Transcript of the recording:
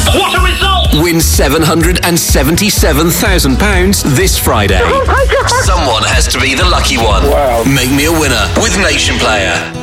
What a result! Win £777,000 this Friday. Oh my God. Someone has to be the lucky one. Wow. Make me a winner with Nation Player.